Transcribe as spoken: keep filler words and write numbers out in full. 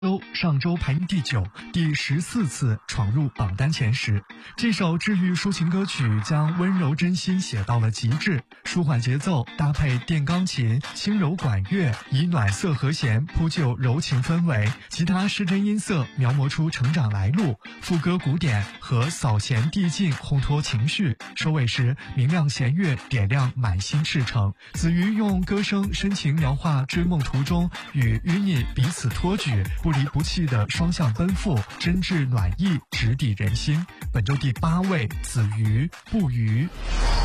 周上周排名第九，第十四次闯入榜单前十。这首治愈抒情歌曲将温柔真心写到了极致，舒缓节奏搭配电钢琴、轻柔管乐，以暖色和弦铺就柔情氛围，吉他失真音色描摹出成长来路，副歌鼓点和扫弦递进烘托情绪，收尾时明亮弦乐点亮满心赤诚。子瑜用歌声深情描画追梦途中与与你彼此托举，不离不弃的双向奔赴，真挚暖意直抵人心。本周第八位，子瑜不渝。